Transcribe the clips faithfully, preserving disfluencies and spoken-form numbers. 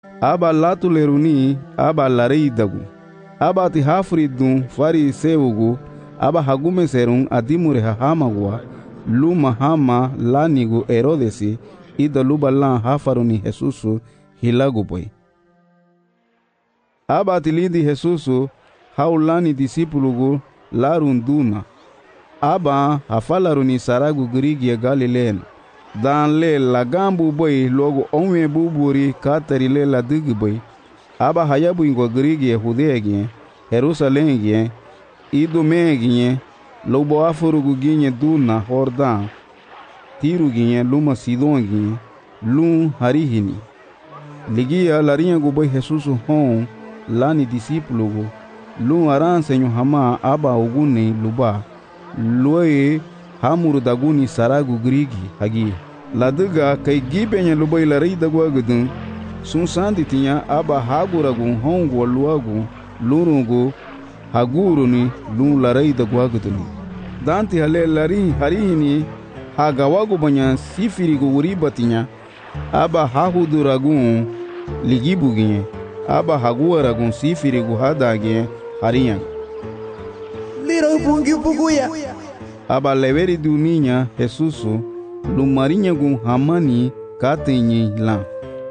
aba latuleruni aba lareidagu aba ti hafridun fariseugu aba hagume serun adimure hahamagua luma hama lanigu Herodesi ida luba lan hafaruni Jesusu hilagu boy aba tilidi Jesusu haulani disipulugu larunduna aba hafalaruni saragu grigia Galileen dan le lagambu boy logo onwe buburi katari le la digi boy aba hayabu ingo grigia Hudegie Jerusalemgie idumegie lobo afurugu ginye duna Hordan tirugie luma Sidongie lun harihini ligia larinha guboy Jesusu hon lani disipulugu lun aransenyo hama aba uguni luba loe hamuru daguni saragu grigi hagi ladiga kai gibenya luboy larei dagwagudun sun sandi tinya aba haguragu hongo luagu lurungu haguruni lun larei dagwagudun danti hale lari harihini hagawagu banya sifirigu uribatinya aba hahuduragu ligibuginye aba haguaragu sifirigu hadage harinya liro bungi buguya aba leveri duninya Jesusu lumarinya gun hamani katenye la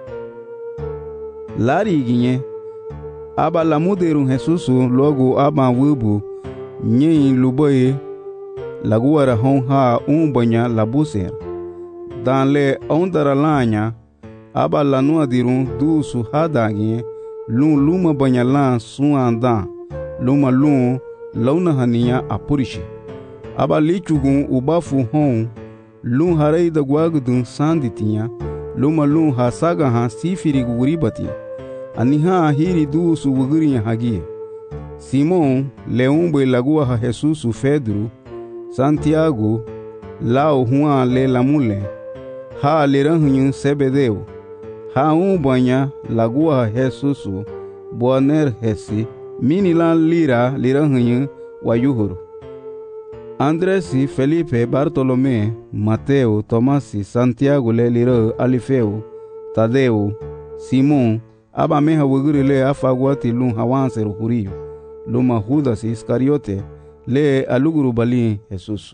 lari ginye aba lamuderu Jesusu logo aba wubu nyi luboye laguara hon ha umbanya labuser dan le ondara lanya aba lanua dirun du su hadage lun luma banya lan su anda luma lun launa hania apurishi aba lichugun ubafu hon lun harei da gwagudun sanditinha luma lun hasaga ha sifiri guribati aniha hiri du su wugurinya hagie Simon leumbe lagua ha Jesusu Pedro Santiago lao Juan le lamule ha leranhunyu Sebedeu ha umbanya lagua ha Jesusu Boaner hesi minilan lira liranhunyu wayuhuru Andresi, Felipe, Bartolomé, Mateo, Tomasi, Santiago le lira Alifeu Tadeu Simon aba meha wuguri le afagwati lun hawanseru huriyo luma Judas Iscariote le aluguru bali Jesusu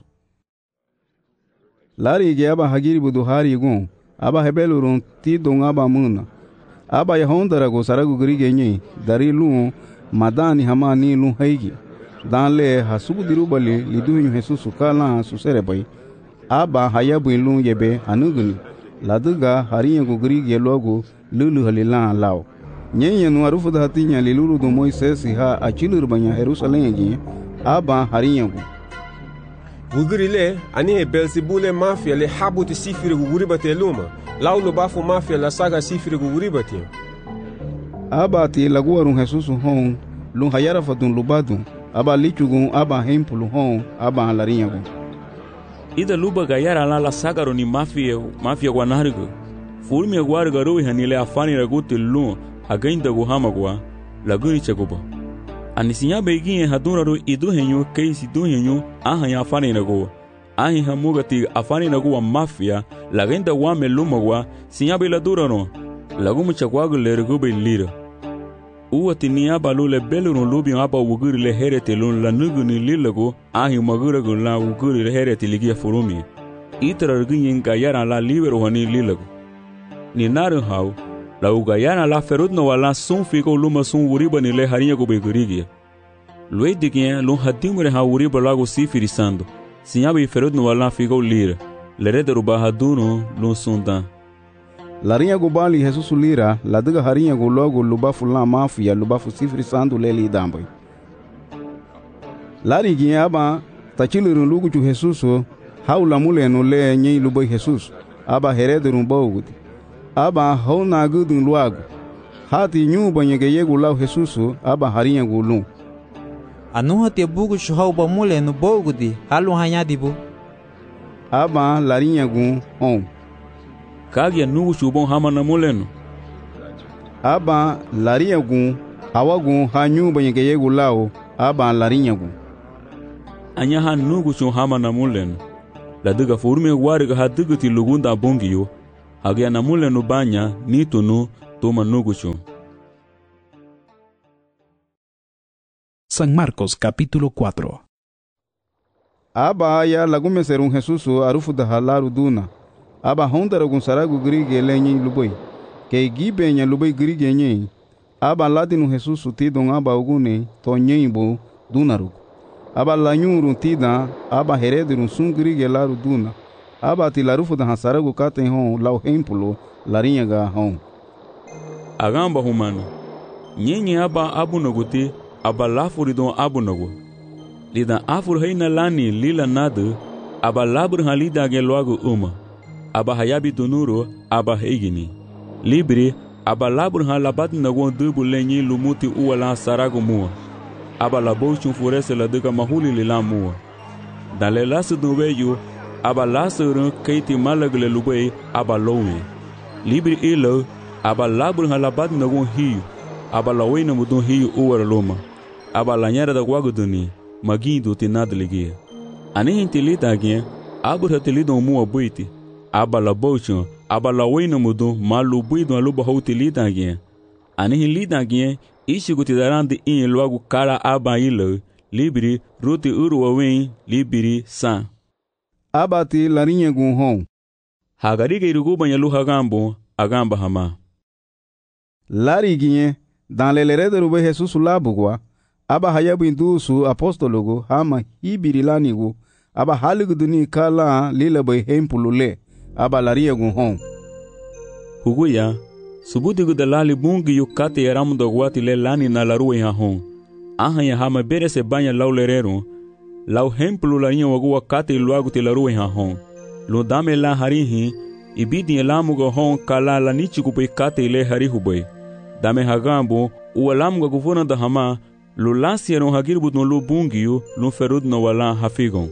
lari ge aba hagiri buduhari gun aba hebelurun tidon aba muna aba yahondara go saragu grige nyi dari lun madani hamani lun haigi dan le hasugu dirubali liduhunyu Jesusu kala suserebai aba hayabu lun yebe hanuguni laduga hariya go grige logo lulu halilan lao nyenye nu arufu da hatinya lilulu do Moisés ha achilur banya Jerusalem gi aba hariya go Guguri le ani he Belzebule mafia le habuti sifiri guguri bate luma laulo bafu mafia la saga sifiri guguri bate aba ti laguarun Jesusu hon lun hayara fatun lubadun aba lichugun aba hempulu hon aba halarinha go ida luba gayara la la sagaro ni mafia mafia guanargo fulmi guarga roi hanile afani ragutil lun againda go hamagwa laguni chegoba anisinya beginye hadunaro iduhenyo keisi duhenyo ahanya afani nago ahi hamugati afani nago wa mafia lagenda wa melumagwa sinya bela durano lagumu chakwago lergo be lira uwati ni aba lule beluru lubi aba wuguri le herete lun la nuguni lilago ahi magura go la wuguri le herete ligia furumi itra ginyin gayara la libero hani lilago ni naru hau la ugayana la ferudno wala sun figo luma sun wuriba ni le harinha go begurigia lue digien lun hadimure ha wuriba lago sifirisando sinyabi ferudno wala figo lira le rederu bahaduno lun sundan larinha go bali Jesusu lira ladiga harinha go logo lubafu la mafia lubafu sifirisando le lidamboy lari gien aba tachilurun lugu chu Jesusu haula muleno le nyi luboy Jesus aba herederun bawgudi aba hona gudun luagu hati nyu banyege yegu lau Jesusu aba harinha gulu anuha te bugu shuhau ba mule no bogudi halu hanyadibu aba larinha gun on kagia nugu shubon hama na muleno aba larinha gun hawagun hanyu banyege yegu lau aba larinha gun anya han nugu shun hama na muleno ladiga furme wariga hadiga ti lugunda bongiyo hagia na muleno banya nitunu toma nugucho. San Marcos capítulo cuatro. Aba ya lagume serun Jesusu arufu da halaru duna. Aba hondara gun saragu grige lenyi lubai. Ke gibe nya lubai grige nye. Aba ladinu Jesusu tidon aba ugune to nyembo dunaru. Aba lanyuru tida aba heredirun sun grige laru duna. Aba ti larufu da hasaragu katen hon lau hempulo larinha ga hon. Agamba humana. Nyenye aba abu noguti aba lafuri don abu nogu. Lidan afur heina lani lila nadu aba labur halida ge logo uma. Aba hayabi donuro aba heigini. Libri aba labur halabat nagon dubu lenyi lumuti uwala saragu mua. Aba labo chunfurese la duka mahuli lila mua. Dale lasu duweyu aba lasu keiti malagle lubei aba lowe. Libri ilo aba labur halabat nagon hiu. Aba lawena mudun hiu uwara loma. Aba lanyara da guaguduni magindo te nadligia. Ani intilita agien abur hatilido mua buiti. Aba la bochon aba lawena mudun malu buido aluba hautilita agien. Ani hilita agien ishi gutidarandi in logo kara aba ilo libri ruti uru wawen libri san. Aba ti larinha gun hon. Hagariga iruguba nyalu hagambo agamba hama. Lari ginye dans le lerede rube Jesus labugwa. Aba hayabu indusu apostologo hama hibiri lanigo. Aba haligu duni kala lila bay hempulule. Aba laria gun hon. Huguya subudigu da lali bungi yukate yaramu dogwati le lani na laruwe ha hon. Aha ya hama bere se banya lau lerero. Lau hempulu la inyo wagu wakate luagu te laruwe ha hon. Lo dame la harihi ibidi elamuga hon kala la nichiku pe kate le harihu bay. Dame hagambo ualamuga guvona da hama lo lansiaron hagirbu no lo bungiu lo ferud no wala hafigon.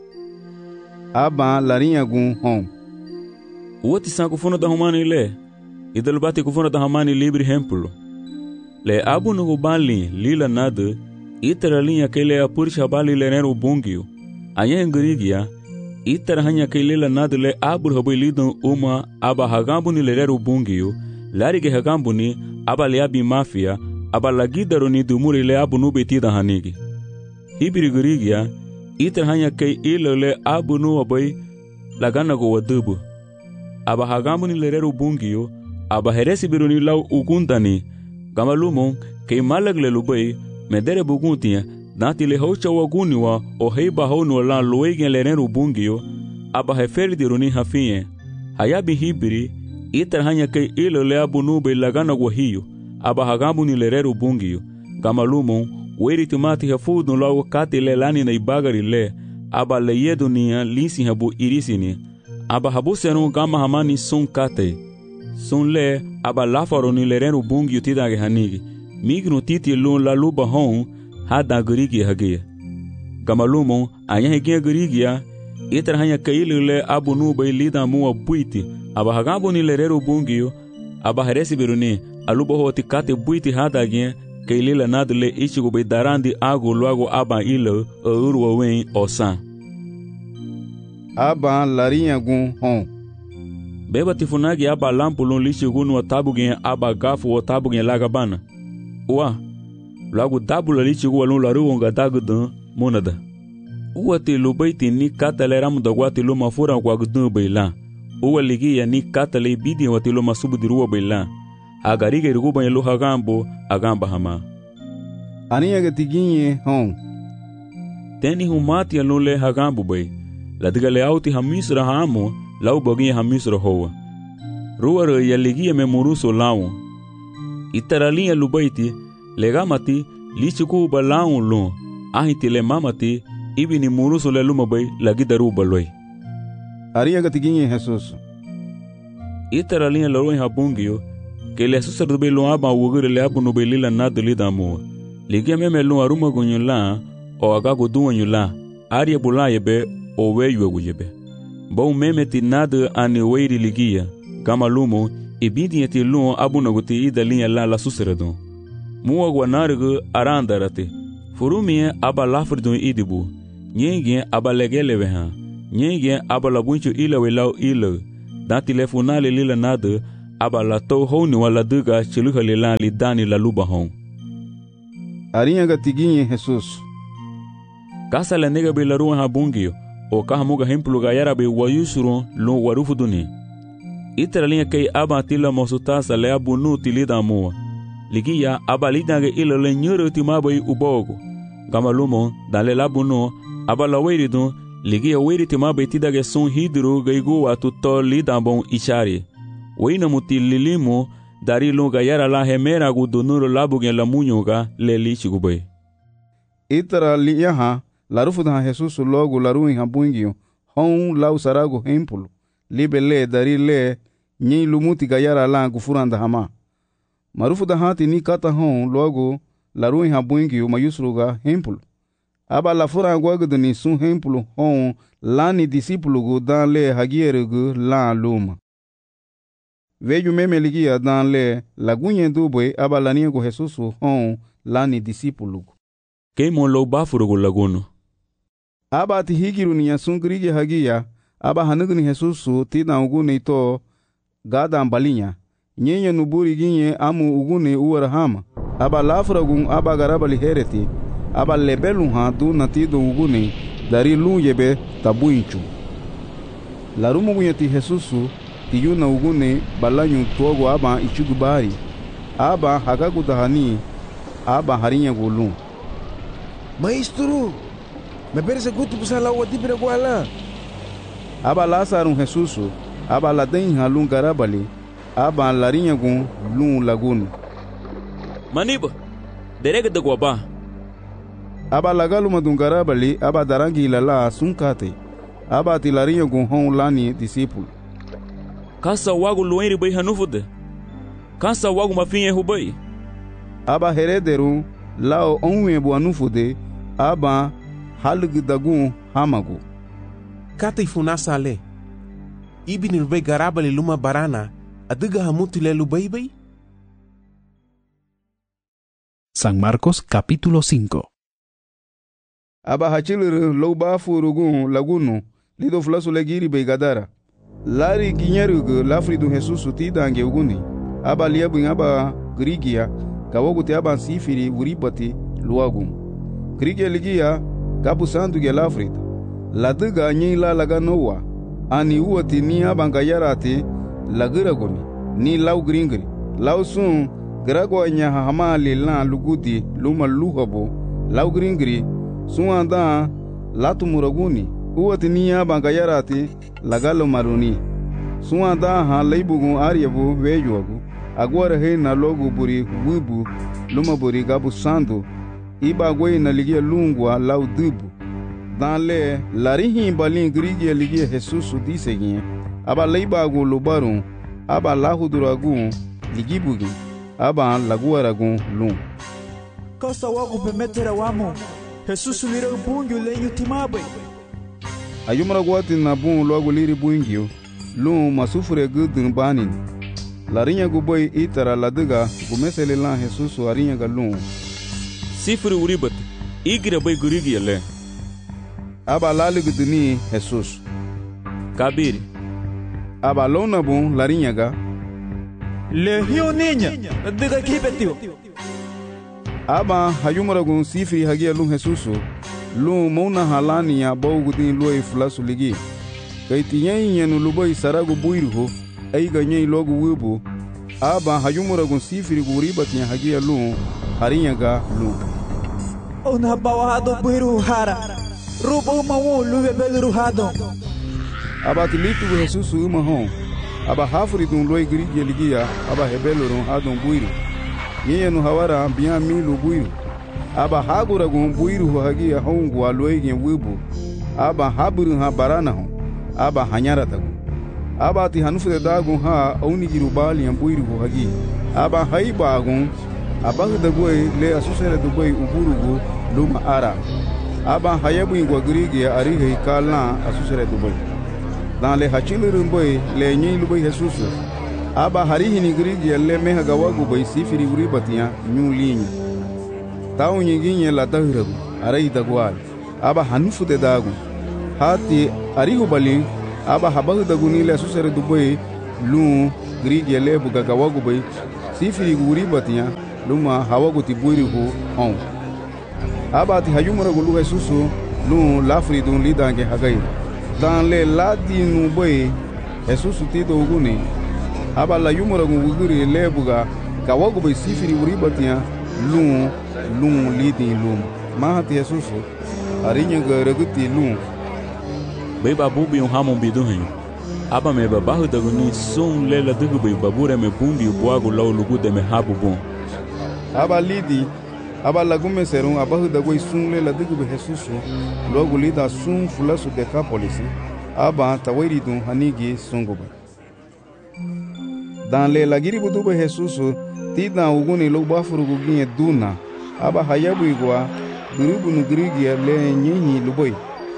Aba larinha gun hon. Uoti san kufuna da humani le. Idalbati kufuna da hamani libri hempulo. Le abu no bali lila nada itara linha kele apurisha bali le nero bungiu. Anya ngrigia itara hanya kele la nada le abu habu lidon uma aba hagambu ni le nero bungiu. Larige hagambu ni aba le abi mafia aba lagidaro ni dumuri le abu nu betida hanigi. Hibiri gurigia itar hanya kei ilo le abu nu abai lagana go wadubu. Aba hagambu ni le reru bungiyo aba heresi biruni lau ugundani. Gamalumon kei malag le lubai medere buguntia nati le hocha waguniwa o heiba honu la loegen le reru bungiyo aba heferi diruni hafinye. Hayabi hibiri itar hanya kei ilo le abu nu be lagana go hiyo. Aba hagambu ni lereru bungiyo. Gamalumon weri tumati hafudu logo kati le lani na ibagari le. Aba le yedu niya lisi habu irisi ni. Aba habu senu gama hamani sun kate. Sun le aba lafaro ni lereru bungiyo tidage hanigi. Mignu titi lun la luba hon hada gurigi hagia. Gamalumon anya hegia gurigia itra hanya kaili le abu nuba ilida mua buiti. Aba hagambu ni lereru bungiyo. Aba heresi biruni aluba hoti kate buiti hadagien keilila nadle ichigo be darandi ago luago aba ilo urwa wen osan. Aba larinha gun hon. Beba tifunagi aba lampulun lichigo no tabugien aba gafu o tabugien lagabana. Uwa luago dabula lichigo walun laru onga dagudan monada. Uwa te lubaiti ni kataleramu dogwati luma fura kwa gudun beila. Uwa ligia ni katale bidi wati luma subudiruwa beila. Agariga iruguba yelu hagambo agamba hama. Aniya gatiginye hon. Teni humati ya lule hagambo bay. Ladiga le auti hamisra hamo lau boginye hamisra hoa. Ruwa ya ligia me muruso laun. Itaralinha lubaiti legamati lichiku ba laun lun. Ahiti le mamati ibini muruso le luma bay lagida ruba loy. Ariya gatiginye Jesus. Itaralinha loroi habungio que le asusar do belo aba wugure le abu no belila nado lida mo. Ligia meme lu aruma gunyula o agago duanyula. Aria bulaye be o weyu guyebe. Bo meme ti nado ani weiri ligia. Gama lumo ibidi eti lu abu no guti ida linha la la susarado. Mua guanargo arandarate. Furumie aba lafridon idibu. Nyenge aba legele veha. Nyenge aba labuncho ila welau ila. Da telefonale lila nado aba la to honi wala duga chiluhali la li dani la luba hon. Arinha gatiginye Jesus. Kasa la nega be la ruwa ha bungio, o kaha muga hemplu ga yara be wayusuru lo warufu duni. Itera linha kei aba tila mosutasa le abunu tilida mua. Ligia aba lidage ila le nyuru timabai ubogo. Gama lumo dale labunu aba la weiridu ligia weiri timabai tidage sun hidru gaigu watu to lidambon ishari. Weina muti lilimu dari lunga yara la hemera gudunuru labugen la munyuga le lichigubai. Itera liyaha larufu da Jesus logo laruin ha bungio hon lau sarago hempulu. Libe le dari le nyi lumuti gayara la gufuranda hama. Marufu da hati ni kata hon logo laruin ha bungio mayusruga hempulu. Aba la fura gwagdu ni sun hempulu hon lani disipulu gu dan le hagierugu la luma. Veju meme ligia dan le lagunye dubwe aba laniego Jesusu hon lani disipulu. Keimo lo bafurugu laguno. Aba ati higiru ni yasungrige hagia aba hanugni Jesusu tina ugune ito gada ambalinya. Nyenye nuburi ginye amu ugune uwarahama. Aba lafragun aba garabali hereti. Aba lebelun ha du natido ugune dari luyebe tabuinchu. Larumu gunyati Jesusu tiyuna ugune balanyu togo aba ichugubari. Aba hagagudahani aba harinya gulun. Maestro, me parece que tu pusa la wati pira kwala. Aba Lazarus Jesusu, aba la den halun garabali, aba larinha gun lun lagun. Maniba, derega de guaba. Aba lagalu madun garabali, aba darangi lala sunkate. Aba ti larinha gun hon lani discípulo. Kasa wagu luenri bai hanufude. Kasa wagu mafinye hubai. Aba herederu lao onwe bu anufude. Aba halug dagun hamagu. Kata ifunasa ale. Ibi nilbe garabali luma barana. Adiga hamutu le lubaibay. San Marcos capítulo cinco. Aba hachilur lo bafu rugun lagunu. Lido flasu legiri be gadara. Lari ginyarugu lafridu Jesusu tidange uguni. Aba liabu aba grigia. Kawogu aba sifiri uribati luagum. Grigia ligia kapu santu ge lafrida. Laduga nyi la laga nowa. Ani uati ni abanga yarati lagiraguni. Ni lau gringri. Lau sun gragwa nya hamali la lugudi luma luhabo. Lau gringri sun anda latu muraguni. Uati ni abanga yarati lagalo maruni. Sun anda ha leibugun aryabu vejuagu. Agora he na logo buri wibu luma buri gabu sandu. Iba gwe na ligia lungwa lau dubu. Dan le larihi balin grigia ligia Jesusu disegin. Aba leiba agu lubarun. Aba lahuduragun ligibugi. Aba laguaragun lung. Kasa wagu pemetera wamo. Jesusu lira bungyo lenyu timabe. Ayumra gwati na bun logo liri bungyo. Lung masufure gudun banin. Larinya guboy itara laduga gumesele lan Jesusu arinya galung. Sifuri uribat, igira bay gurigi yale. Aba laliguduni Jesus. Kabiri. Aba lona bun larinha ga. Le hiyo niña, diga kipetio. Aba hayumara gun sifiri hagia lun Jesusu. Lun mona halani ya bawgudin luay flasu ligi. Kaitinyai nyanu luboy saragu buirho. Aiga nyai logu wibu. Aba hayumara gun sifiri guribat nya hagia lun. Harinya ga lun. Ona bawado buiru hara. Rubo mawu luwe belu hado. Aba tilitu Jesusu uma hon. Aba hafri dun loy grigi ligia. Aba hebelu ron hadon buiru. Yeye no hawara biya milu buiru. Aba hagura gun buiru hagia hongu aloy gen wibu. Aba haburu ha barana hon. Aba hanyara tagu. Aba ti hanufu dagun ha auni girubali yan buiru hagi. Aba haiba agun. Aba dagoy le asusere dubai uburugu luma ara. Aba hayabu ingwa grigi arihe kala asusere dubai. Dan le hachilurun boy le nyi lubai Jesusu. Aba harihi ni grigi le meha gawagu boy sifiri uribatiya nyu linya. Tau nyinginye la tahiragu arai dagwal. Aba hanufu de dagu. Hati arihu bali aba habahu daguni le asusere dubai lu grige lebu gagawagu bay sifiri guri batia luma hawagu ti buiri hu on abati hayumura gulu Jesusu lu lafri dun lidange hagai dan le ladi nu bay Jesusu ti do guni aba la yumura guguri lebuga gawagu bay sifiri guri batia lu lu lidi lu mahati Jesusu arinya garaguti lu bay babu bi um hamon bidu hin aba me babahu daguni sun lela dugu bay babura me bumbi boago law lugu de me habu bom aba lidi aba lagume serum abahu dagoi sun lela dugu be Jesusu logo lida sun fulasu de capolisi aba tawairi dun hanigi sungo bay dan le lagiri budu be Jesusu tida uguni lo bafuru guginye duna aba hayabu igwa gurubu nu grigia le nyinyi luboy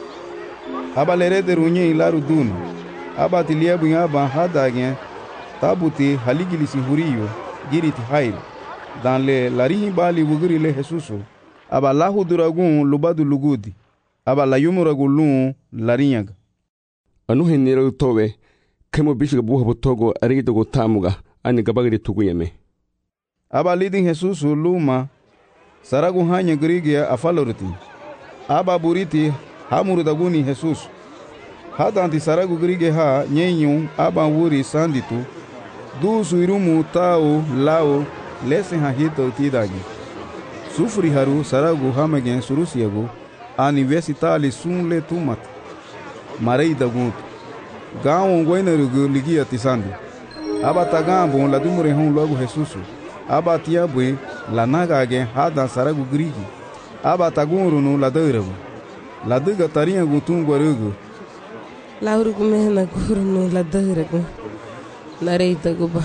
aba lerede runye ilaru duna aba tiliabu aba hadage tabuti haligilisi huriyo giriti hail dan le larihi bali wuguri le Jesusu aba lahu duragun lubadu lugudi aba la yumuragulun larinyaga anu henira tobe kemo bishiga buha botogo arigida go tamuga ani gabagiri tuguyeme aba lidin Jesusu luma saragu hanya grigia afaloriti aba buriti hamuru daguni Jesusu hadanti saragu grige ha nyenyu aba wuri sanditu du suirumu tao lao lesen ha hito tidagi sufri haru saragu hamagen surusiagu universitali sunle tumat marei dagut gawo goinarugu ligia tisandi aba tagambo la dumure hon logo Jesusu aba tiabwe la nagage hadan saragu grigi aba tagurunu la deuragu la duga tarinha gutungu arugu Laurugu mehna gurunu la deuragu la reita guba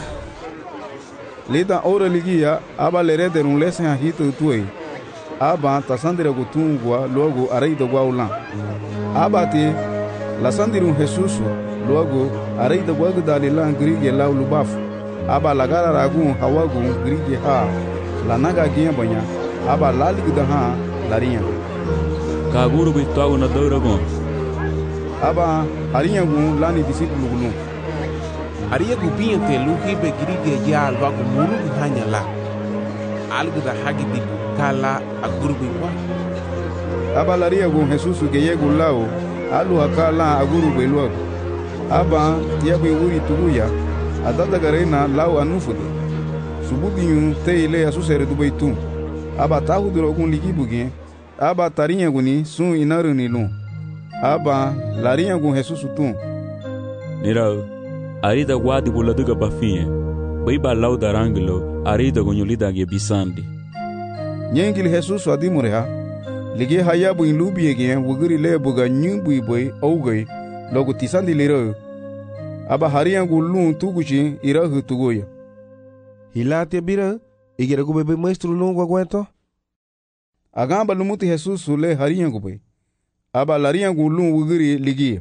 lida ora ligia aba lerederun lesen ha hito tuei aba tasandira gutungu logo areida gwaulan aba ti la sandirun Jesusu logo areida gwagu dalilan grigi laulu bafu aba lagara ragun hawagu grigi ha la naga giya banya aba laligda ha larinya kaguru bitwago na deuragon aba harinya gun lani disipulu gulu ariya gubin te luhi be grige ya alwa ko muru hanya la algda hagi di kala agurbi wa aba lariya gun Jesusu geye gulao alu akala agurbi lo aba tiabe wuri tuguya adada garena lau anufude subuginyu te ile asusere dubaitu aba tahu durogun ligibuge aba tarinha guni sun inaruni lu aba larinha gun Jesusu tu nirau arida guadi buladuga bafinye baiba lau daranglo arida gunyulida ge bisandi nyengil Jesusu adimureha lige hayabu in lubiege wuguri lebuga nyumbu boy ougay logo tisandi liro aba hariangu lun tuguchi irahu tugoya hilate bira igeragu bebe maestro lungo aguento agamba lumuti Jesusu le hariangu bay aba lariangu lun wuguri ligia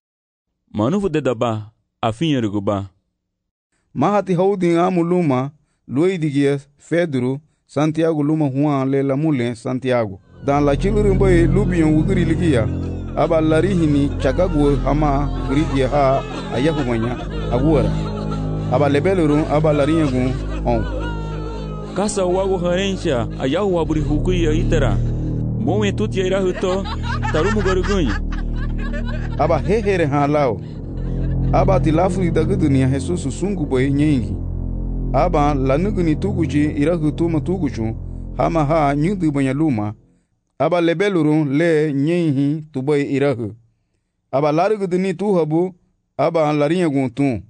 manufu de daba afinyerugu ba mahati haudin amuluma luidigia Pedro Santiago luma Juan le lamule Santiago dan la chiluru boy lubion wuguri ligia aba larihini chagagu hama grigia ha ayahu manya aguara aba lebeluru aba larinyagu on kasa wago harencha ayahu waburi hukuya itara mowe tutia irahuto tarumu garugunyi aba hehere ha lao aba tilafu dagudunia Jesusu sungu boy nyingi aba lanuguni tuguji irahuto matuguchu hama ha nyudu banya luma aba lebeluru le nyenhi tuboy irahu aba laruguduni tuhabu aba larinyagu tu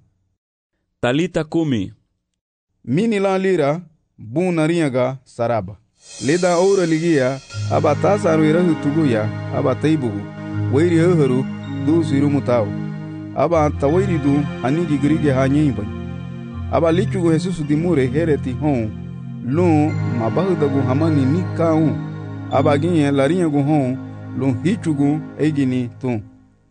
talita kumi mini la lira bu narinyaga saraba leda ora ligia aba tasaru irahu tuguya aba taibugu wairi oharu du siru mutao aba tawairi du anigi grige ha nyimba aba lichugo Jesusu dimure hereti hon lu mabahudagu hamani nikau aba ginye larinyagu hon lu hichugu egini tu.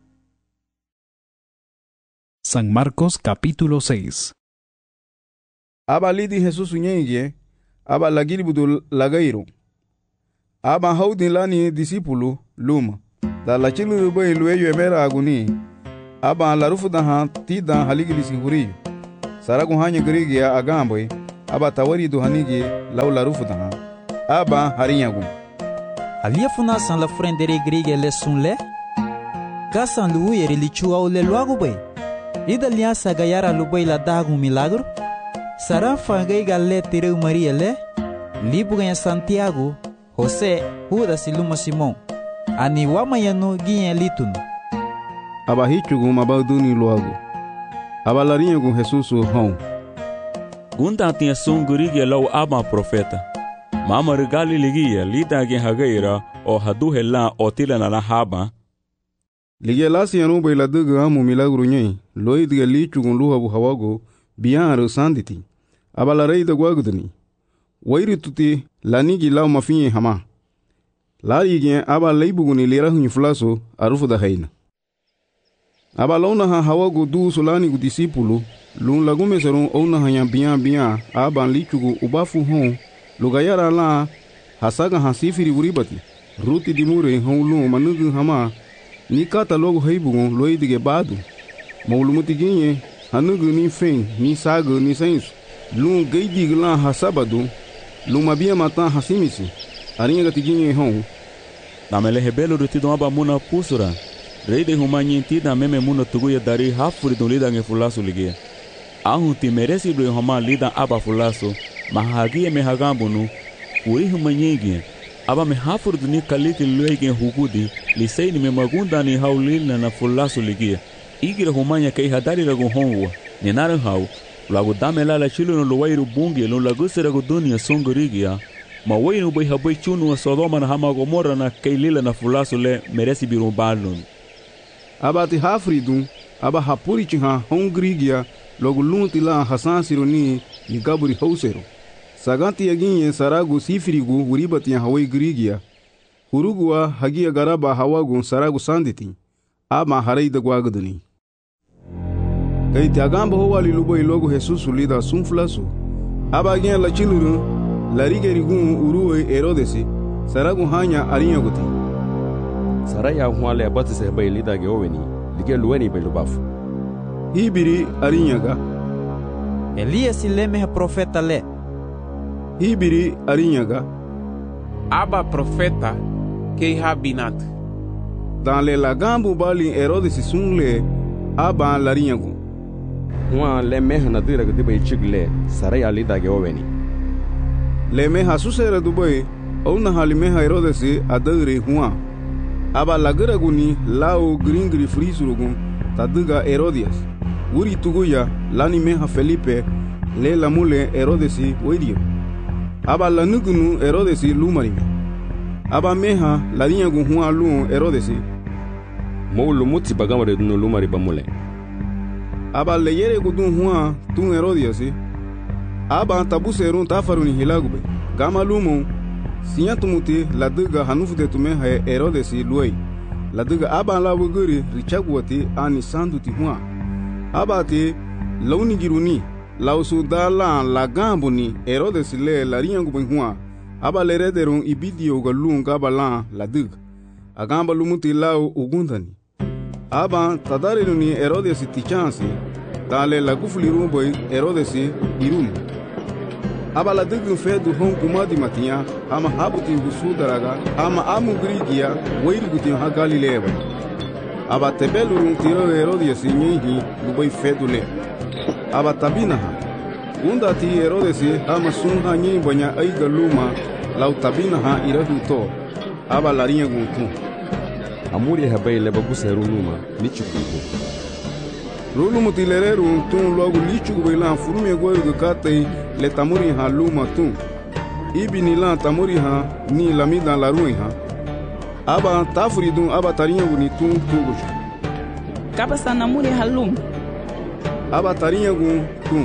San Marcos capítulo seis. Aba lidi Jesús unyenge, aba lagiri budu lagairu. Aba haudin lani disipulu luma. Da la chilu boy lueyo emera aguni. Aba la rufu da han ti da haligili sihuriyo. saragu hanya Grigia agamboi aba tawari do hanigi lau la rufuda aba harinyagu alia funa san la frendere Grigia le sunle gasan lu yeri li chua le luago bay ida lia sagayara lu bay la dagu milagro sara fangai galle tireu Maria le libuga Santiago José Judas y Luma Simón ani wamayano guinya litun aba hichugu mabaduni luago aba larinyagu Jesus hon Gunda tinha som Grigia lau ama profeta mama regali ligia lida gen hagaira o hadu hela o tila na la haba ligia lasi anu bay la duga amu milagro nyai loid ge lichugun luhabu hawago bian sanditi aba la reida gwagudni wairi tuti lanigi lau mafinye hama lari gen aba leibuguni lera hun flaso arufu da haina aba launa ha hawago du solani gu disipulu lun lagume serun ona hanya bian bian aba lichugu ubafu hon lugayara la hasaga hasifiri uribati ruti dimure hon lun manugu hama ni kata logo heibugun loidige badu maulumuti ginye hanugu ni fen ni sago ni sensu lun geidi glan hasabadu lun mabia matan hasimisi arinha gatiginye hon namele hebelo rutido aba muna pusura reide humanyi tida meme muna tuguya dari hafuri don lida nge fulaso ligia ahu ti meresi do homa lida aba fulaso mahagie me hagambunu uri humanyi aba me hafuri duni kaliti luege hugudi liseini me magunda ni haulina na fulaso ligia igira humanya kai hadari lagu honwa ni naran hau lagu damela la chilo no luwairu bungi no lagu seragu dunia songorigia ma wainu bai habai chunu wa Sodoma na hama Gomorra na kailila na fulaso le meresi birum balun aba ti hafridu aba hapuri chiha hongrigia logu lunti la hasan sironi ni gaburi hausero saganti yaginye saragu sifirigu uribati hawai grigia hurugua hagia garaba hawagu saragu sanditi ama hareida gwaguduni kai ti agamba howali lubo ilogu Jesus lida sunflaso aba gen la chiluru la rigerigun uruwe Herodesi saragu hanya arinyaguti saraya hwale abati se bay lida ge oweni lige luweni be lubafu hibiri arinyaga Elias leme profeta le hibiri arinyaga aba profeta ke habinat dans le lagambu bali Herodesi sunle aba larinyagu wa le mehna dira ge bay chigle saraya lida ge oweni le meha susera dubai ona halimeha Herodesi adagre huwa aba lagaraguni lao gringri frisurugun taduga Herodias uri tuguya lani meha Felipe le lamule Herodesi wedio aba lanugunu Herodesi lumarime aba meha larinyagu huwa lu Herodesi molu muti bagamare dunu lumari bamule aba leyere gudun huwa tun Herodiasi aba tabuserun tafaruni hilagube gama lumo sinya tumuti laduga hanufude tume ha Herodesi luai laduga aba la wuguri richagwati ani sanduti huwa aba te launi giruni lausu dala la gambuni Herodesi le larinyangu huwa aba lerederun ibidio galunga bala laduga agamba lumuti lau ugundani aba tadarinu ni Herodesi tichansi dale la gufliru boy Herodesi irum aba la dugun fedu hon kumadi matia ama habuti gusu daraga ama amu grigia wairi gutin ha Galilea aba tebelurun tiro Herodesi nyihi lubai fedule aba tabinaha unda ti Herodesi ama sunha nyi bonya ai galuma lau tabinaha irahuto aba larinha guntu amuri habai le baguseru luma nichukuko rulu mutilereru tun logo lichugo bailan furume goyo kate le tamuri ha luma tun ibini la tamuri ha ni lamida la ruin ha aba tafridun aba tarinha guni tun tugush kaba sanamuri halum aba tarinha gun tun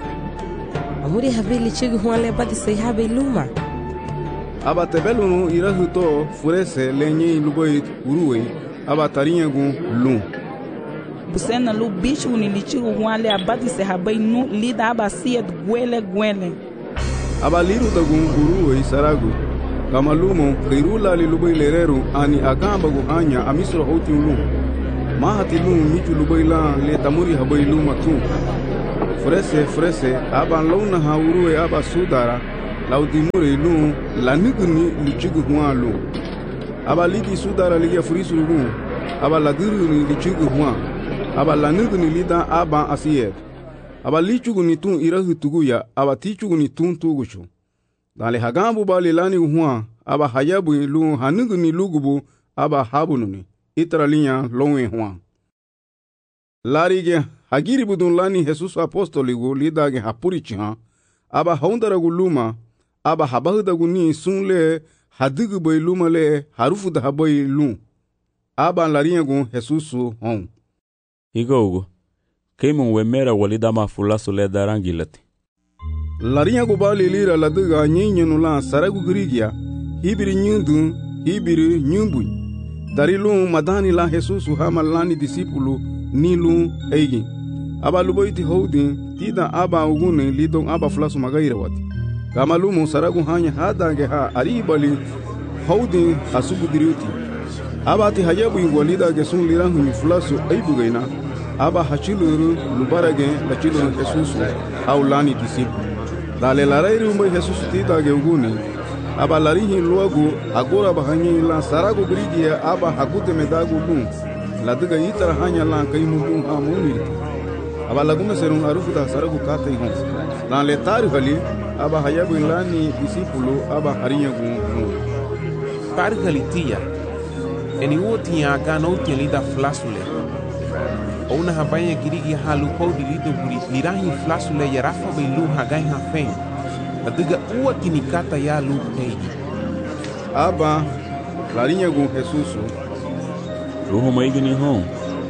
amuri habeli chigo huale badi sei habe luma aba tebelunu irahuto furese lenye luboi uruwe aba tarinha gun lum busena lu bicho ni lichigo huale abadi se habai nu lida aba siet gwele gwele aba liru tagun uruwe saragu kama lumo kairula li luboi lereru ani agamba gu anya amisro hoti lum mahati lum michu luboi la le tamuri habai luma tu frese frese aba lona ha urue aba sudara laudimure lu la nigni lichigu huan lu aba lidi sudara liya furisu lu aba la diruni lichigu huan aba la nigni lida aba asier aba lichugu ni tun irahu tuguya aba tichugu ni tun tugushu dale hagambu bali lani huan aba hayabu lu hanigni lugubu aba habununi itralinya lonwe huan larige hagiri budun lani Jesus apostoligu lidage hapurichiha aba haundaragu luma aba habahudagu ni sunle hadigu boy luma le harufu da haboy lu aba lariyagu Jesusu hon igogo keimun wemera walidama fulasu le darangilati lariyagu bali lira ladiga nyinyenu la saragu grigia hibiri nyundu hibiri nyumbu darilu madani la Jesusu hama lani disipulu nilu eigi aba luboiti houdi tida aba ugune lidon aba fulasu magaira wati kamalumu saragu hanya hadange ha aribali houdi asubu diriuti aba ti hayabu ingwalida gesun lirangu ni fulasu aibugaina aba hachiluru lubarage lachiluru Jesusu au lani disipu dale larairu mbai Jesusu tida ge ugune aba larihi luagu agora bahanyi la saragu grigia aba hakute medagu lu ladiga itara hanya la kaimu lu ha muniri aba lagume serun arufu da saragu kata ihon lan le tari hali aba hayabu lani disipulu aba harinya gu tari hali tia eni uti ya gano uti lida flasule ona habanya girigi halu ko dilido buri lirahi flasule ya rafa bilu hagai ha fen adiga uwa kinikata ya lu peji aba larinya gu Jesusu ruho maigini hon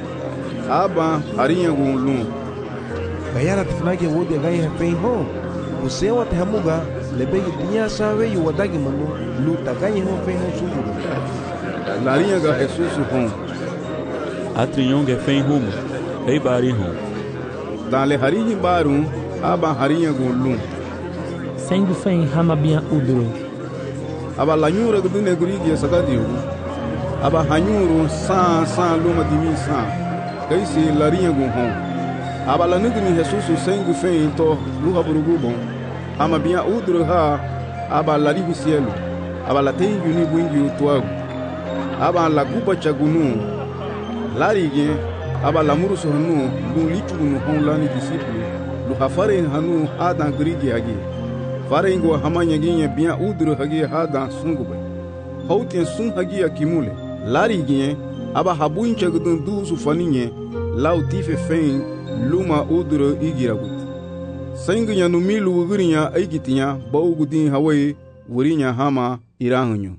aba harinya gu lu Gayara tifnage wodi gai hafen ho usewa tehamuga lebegi tinya sawe yu wadagi manu lu tagaye ho fen ho sumu larinya ga Jesusu hon atrinyonge fen humo ei bari hon dale harihi baru aba harinya gu lu sengu fen hama bien udro aba lanyura gu dune grigi sagadiu aba hanyuru sa sa luma dimi sa kaisi larinya gu hon aba la nigni Jesusu sengu fen to luha burugubo ama bien udro ha aba la ribi cielo aba la tengu ni bungi utwagu aba la guba chagunu larige aba la muru sohnu lu lichunu hon lani disiplu lu hafare hanu adan grigi agi farengo hamanya ginye bien udro hagi hada sungube hautien sun hagi akimule larige aba habuin chagudun dusu faninye lautife fen luma udro igiragut senginya no milu ugurinya aigitinya baugudin hawai wurinya hama iranhunyo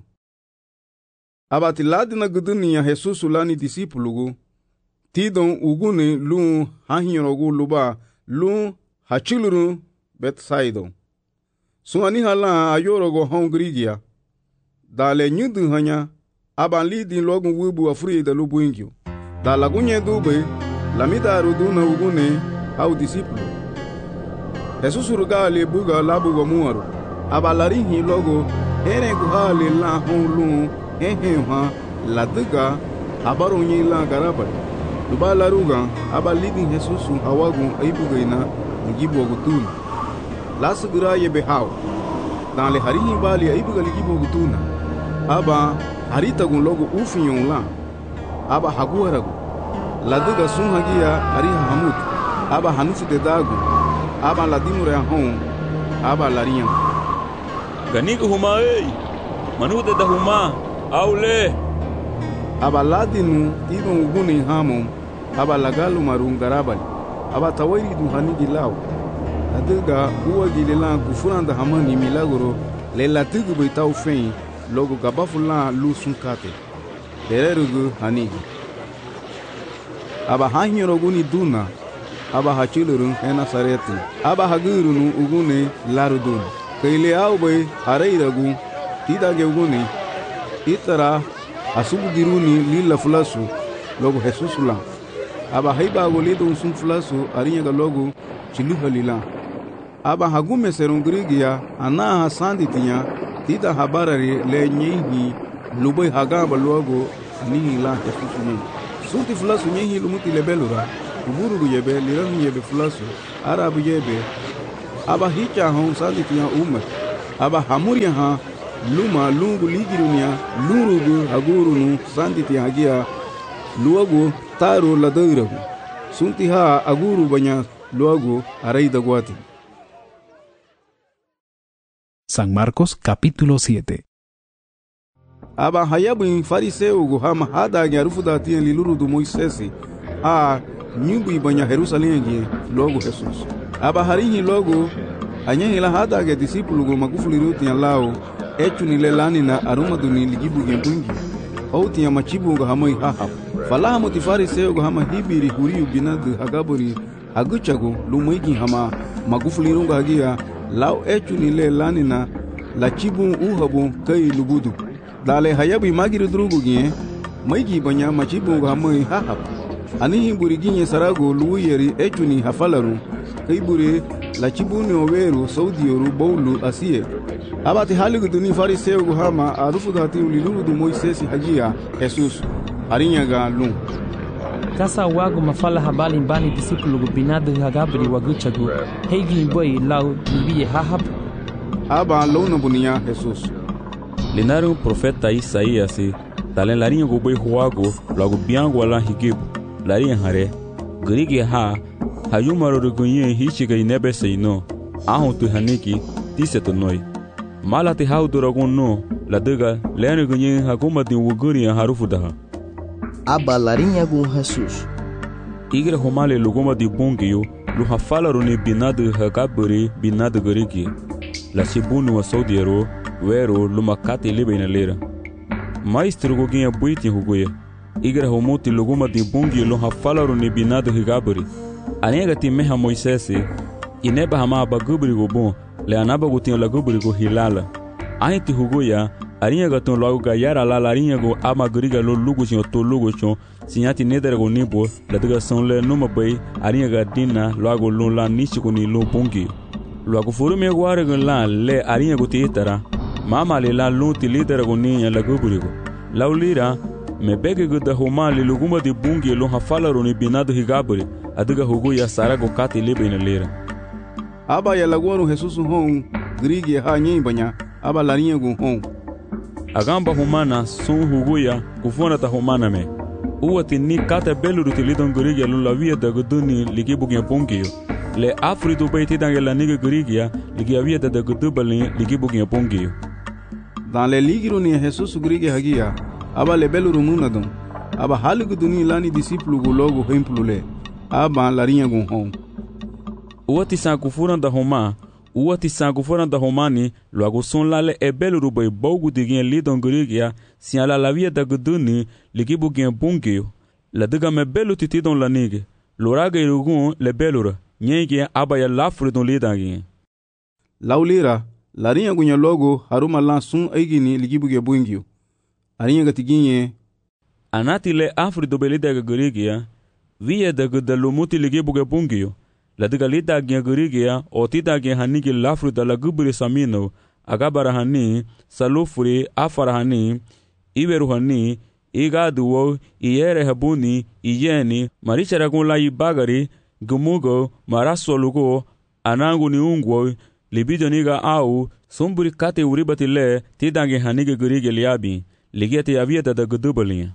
abati ladina gudunya Jesusu lani disipulugu tidon ugune lu hahinyorogu luba lu hachiluru Bethsaido suani hala ayorogo hongrigia dale nyudu hanya abanlidi logu wubu afuri da lubuingyo dalagunye dube lamida ruduna ugune au disipulu Jesusu rugali buga labu wa muaru abalarihi logo ere guhali la hulu hehe ha ladiga abarunyi la garabali dubala ruga abalidi Jesusu hawagu aibugaina ngibu gutuna lasugura yebe haw dale harihi bali aibugali gibu gutuna aba harita gun logo ufinyon la aba haguaragu ladiga sun hagia ariha hamut aba hanufu de dagu aba ladimure hon aba lariya ganigu huma ei manude da huma aule aba ladinu idon ugune hamo aba lagalu marungarabali aba tawiri du hanigi law adiga uwa gilela kufuranda hamani milagro le latigu beitau fen logo gabafula lu sunkate dererugu hanigi aba hanyiroguni duna aba hachilurun ena sareti aba hagurunu ugune larudun kaile aube hareiragu tidage ugune itara asubugiruni lila fulasu logo Jesusu la aba haiba golido sun fulasu arinya logo chiluhalila aba hagume serungrigia ana hasandi tinya tida habarari le nyihi lubai hagaba logo ni la Jesusu ni sunti fulasu nyihi lumuti lebelura kuburu yebe liran yebe fulasu arabu yebe aba hicha hon salitia umma aba hamuria ha luma lungu ligirunia lurugu agurunu sanditia hagia luago taro ladairagu sunti ha aguru banya luago araida guati. San Marcos capítulo siete. Aba hayabu fariseu go hama hada garufuda tien liluru do Moisés a nyumbu banya Jerusalém gi logo Jesus. Aba harinhi logo anyen la hada ga discípulo go magufuli tien lao echu ni lelani na aruma do ni ligibu gembungi ou tien machibu go hama haha. Fala mo ti fariseu go hama hibiri huriu binad hagabori aguchago lumoigi hama magufuli runga hagia lao echu ni lelani na la chibu uhabu kai lubudu. Dale hayabu magiru drugu gien maigi banya machibu ga mai haha ani buri gien sarago luuyeri echuni hafalaru kaibure la chibuni oweru saudi oru bowlu asie abati haligu duni fariseu go hama arufu dati ulilulu du Moisés hajia Jesus arinya ga lu kasa wago mafala habali mbani discípulo go binado hagabri waguchagu heigi boy lau biye hahab aba lona bunia Jesus. Lenaram profeta Isaías, talen larinha go boi huago, logo biango ala higibu, larinha hare, grige ha, hayumaro rugunye hichiga inebe seino, ahon tu haniki, tiseto noi. Malati hau duragon no, la dega, lene gunye haguma din wuguri harufudaha. Aba larinha gun Jesus. Igre homale luguma di bungio, luha falaro ne binado hagaburi binado grige. La chibunu wa saudiero, wero lumakati libe inalera. Maestro goginha buiti huguya. Igra homuti luguma di bungi lo hafalaru ni binado higaburi. Anega ti meha Moisés, ineba hama bagubri go bon, le anaba go tin lagubri go hilala. Ainti huguya, arinha gaton logo gayara la larinha go amagriga lo lugo sin to lugo chon, sinyati nedera go nibo, la diga son le numa bay, arinha gadina logo lo la nichiko ni lo bungi. Logo furu me guare la le arinha go titara. Mama le la lunti lidera go niya la guburigo. Laulira me bege go da homa le luguma di bungi lo hafalaru ni binado higaburi. Adiga hugu ya sarago kati libe ina lira. Aba ya laguaru Jesus hon grigi ha nyi banya aba larinha go hon. Agamba humana sun hugu ya kufona ta humana me. Uwa tini kata belu rutilidon grigi lo la via da guduni ligibu gen bungi yo. Le afridu baiti dange la niga grigia ligi avia da gudubali ligibu gen bungi yo. Dans les ligres ni Jesus grige hagia aba le belu rumuna dum aba haligu duni lani discípulo go logo hemplule aba larinha go hon. Uati sankufuran da Roma, uati sankufuran da Romani, logo son lale e belu rubai bogu digien lidon grigia si ala la via da guduni ligibu gen bungio. La diga me belu titidon la nige. Loraga irugun le belura nyenge aba ya lafri don lidangien. Laulira larinha gunya logo haruma lansun aigini ligibuge buingio. Arinha gatiginye. Anati le afri do belida gagurigia, via da gudalumuti ligibuge bungio. La diga lida gya gurigia, o tita gya haniki lafri da la gubri samino, agabara hani, salufri, afara hani, iberu hani, igaduo, iere habuni, iyeni, maricharagun la ibagari, gumugo, marasolugo, anangu ni ungwo, libido niga au, sumburi kate uribati le, tidange hanige gurige liabi, ligete yavieta da gudubalinha.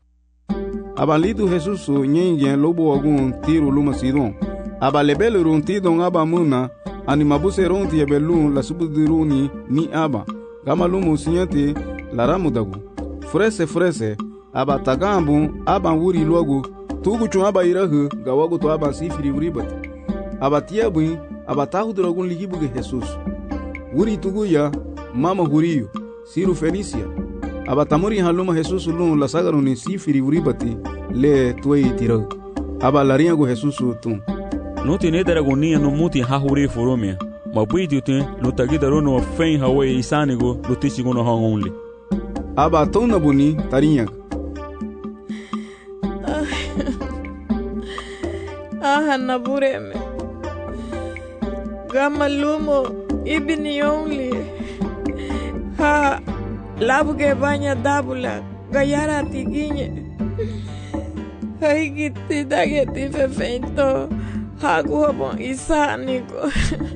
Abalido Jesus nyengen lobo agun tiro luma sidon. Abalebele run tidon aba muna, animabuse ronti ebelun la subudiruni ni aba. Gama lumu sinyate la ramudagu. Frese frese, aba tagambu, aba wuri logo, tugu chun aba irahu, gawagu to aba sifiri uribati. Aba tiabui, aba tahu dragun ligibuge Jesus. Wuri tugu ya, mama huriyo, siru Felicia. Aba tamuri haluma Jesus lun la sagaruni sifiri uribati, le tuei tirau. Aba larinha go Jesus tun. No tine dragonia no muti hahuri foromia. Mabuidi te lutagida no fen hawe isanigo lutisigo no hang only. Aba tona buni tarinha. Ah, nabureme. Gama lumo ibini only. Ha, labuge banya dabula gayara tiginye. haigiti dageti fefento hagu habon isaniko.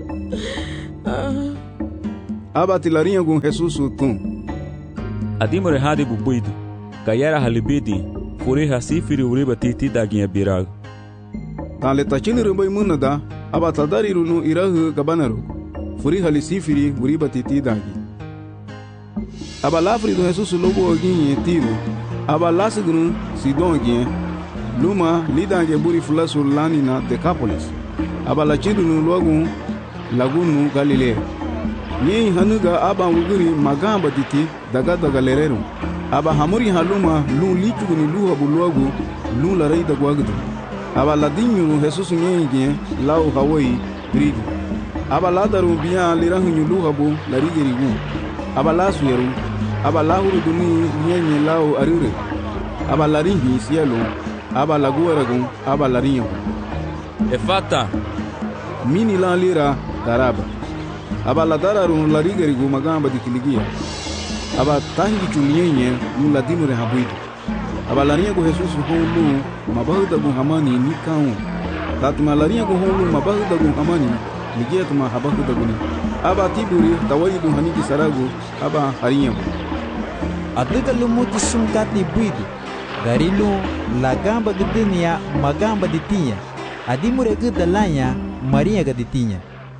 Aba tilarinha com Jesus tum. Adimore hadi bubuido. Gayara halibidi. Furi hasifiri uriba titi daginha birag. Tale tachini rumbai munada. Aba tadari runu irahu gabanaru. Furi halisifiri uriba titi dagi. Aba lafri do Jesus lobo oginhe tiro. Aba lasigunu sidon oginhe. Luma lidange buri fulasu lani na Decapolis. Aba lachidunu logo lagunu Galilea. Nyei hanuga aba wuguri magamba diti daga daga lerero. Aba hamuri haluma lu lichuguni lu habuluagu lu la rei da guagdu. Aba ladinyu Jesus nyei gien lau Hawaii brigi. Aba ladaru biya lirahunyu lu habu la rigerigu. Aba lasu yeru. Aba lahuru duni nyenye lau arure. Aba larinhi cielo. Aba laguaragun. Aba larinho. Efata. Mini la lira daraba. Aba la dararu la rigerigu magamba dikiligia. Aba tangi chunyenye lu ladino re habuido. Aba larinha go Jesus holu mabahuda gu hamani ni kaun. Tatuma larinha go holu mabahuda gu hamani ligia tuma habahuda guni. Aba tiburi tawaidu haniki saragu. Aba harinha. Adiga lumuti sumkati buido. Garilu lagamba gudenia magamba ditinha. Adimure gudalanya Maria gaditinha.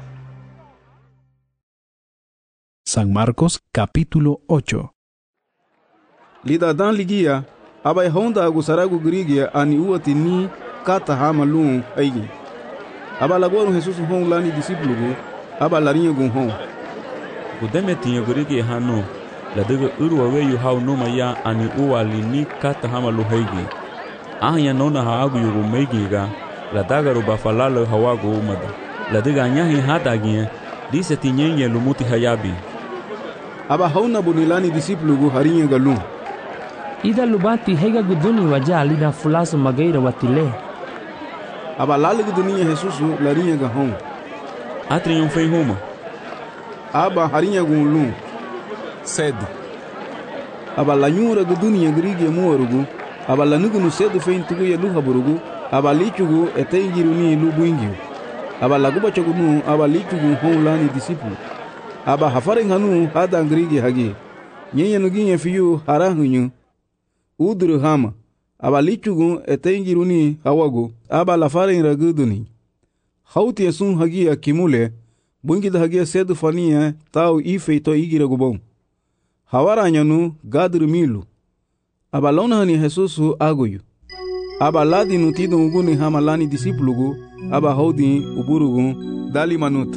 San Marcos capítulo ocho. Lida dan ligia abai honda agusaragu grigia ani uati ni kata hama lun aigi. Aba lagoru Jesus hon lani disiplugu aba larinha gun hon. Gudeme tinha grigia hano la daga urwa weyu hau noma ya ani uwa li ni kata hama lu haigi. Ahya nona haagu yugu meigiga la daga ruba falalo hawagu umada. La daga nyahi hadagia dise tinyenye lumuti hayabi. Aba hauna bunilani disiplugu harinha galun. Ida lubati hega guduni waja lida fulasu magaira watile. Aba lali gudunia Jesusu larinha gahon. Atri yon fei huma. Aba harinha gunlun. Cedo. Aba lanyura gudunia grigi muarugu. Aba lanugunu cedo fein tugu ya luha burugu. Aba lichugu etengiruni lubuingiu. Aba laguba chagunu aba lichugu hon lani disiplu. Aba hafaring hanu hada grigi hagi. Nyenye nuginye fiyu harahunyu. Udru hama. Aba lichugu etengiruni hawagu. Aba lafaring raguduni. Hauti esun hagia kimule. Bungida hagia cedo fania tau ife to igira gubon. Hawara nyanu gadru milu. Aba lona hani Jesusu agoyu. Aba ladi nutido uguni hama lani disiplugu. Aba haudi uburugu dali manut.